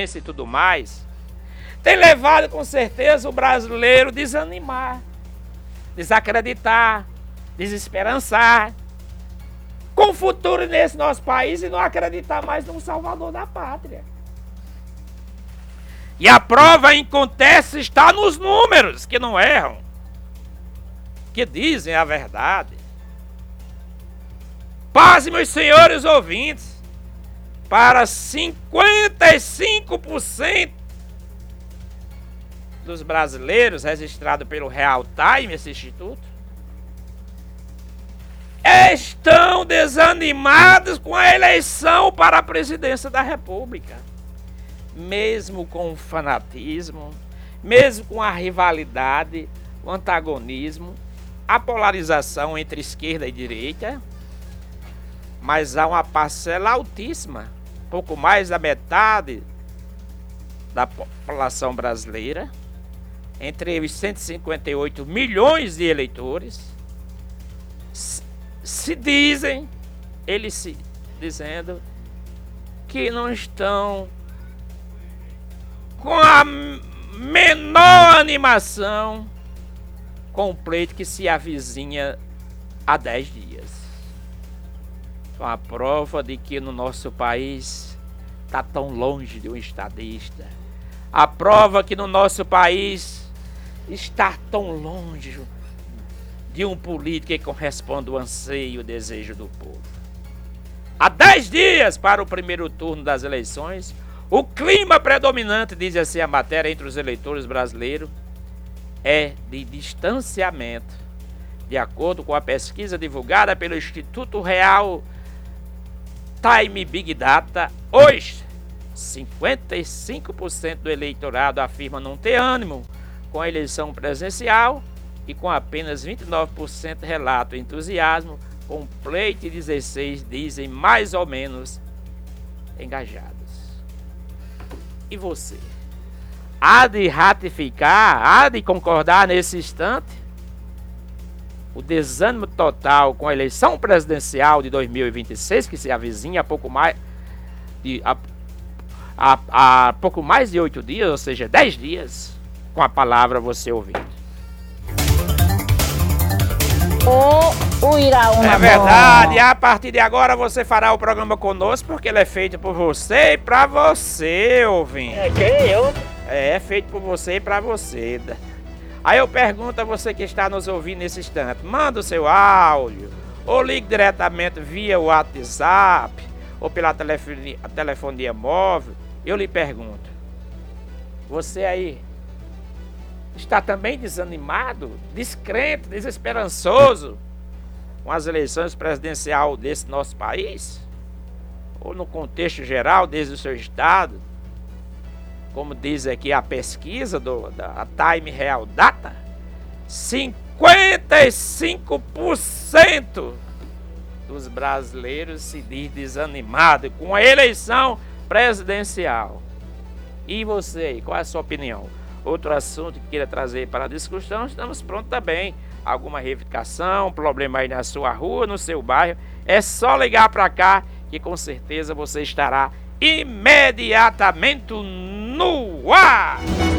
violência e tudo mais, tem levado com certeza o brasileiro a desanimar, desacreditar, desesperançar com o futuro nesse nosso país e não acreditar mais no Salvador da Pátria. E a prova em conteste está nos números, que não erram, que dizem a verdade. Pasme, meus senhores ouvintes, para 55% dos brasileiros registrados pelo Real Time, esse instituto, estão desanimados com a eleição para a presidência da República. Mesmo com o fanatismo, mesmo com a rivalidade, o antagonismo, a polarização entre esquerda e direita, mas há uma parcela altíssima, pouco mais da metade da população brasileira, entre os 158 milhões de eleitores, eles se dizendo que não estão com a menor animação com o pleito que se avizinha há 10 dias. Com a prova de que no nosso país está tão longe de um estadista. A prova que no nosso país está tão longe de um político que corresponde ao anseio e o desejo do povo. Há 10 dias para o primeiro turno das eleições, o clima predominante, diz assim a matéria, entre os eleitores brasileiros é de distanciamento. De acordo com a pesquisa divulgada pelo Instituto Real Time Big Data, hoje, 55% do eleitorado afirma não ter ânimo com a eleição presidencial e com apenas 29% relata entusiasmo com o pleito, e 16% dizem mais ou menos engajados. E você? Há de ratificar, há de concordar nesse instante o desânimo total com a eleição presidencial de 2026, que se avizinha há pouco mais de, pouco mais de 8 dias, ou seja, 10 dias, com a palavra você ouvinte. O Iraúna. É verdade, a partir de agora você fará o programa conosco, porque ele é feito por você e pra você, ouvinte. É que eu? É feito por você e pra você. Aí eu pergunto a você que está nos ouvindo nesse instante, manda o seu áudio, ou ligue diretamente via WhatsApp, ou pela telefonia móvel. Eu lhe pergunto, você aí está também desanimado, descrente, desesperançoso com as eleições presidenciais desse nosso país? Ou no contexto geral, desde o seu estado? Como diz aqui a pesquisa da Time Real Data, 55% dos brasileiros se diz desanimado com a eleição presidencial. E você, qual é a sua opinião? Outro assunto que queira trazer para a discussão, estamos prontos também. Alguma reivindicação, problema aí na sua rua, no seu bairro, é só ligar para cá que com certeza você estará imediatamente no ar.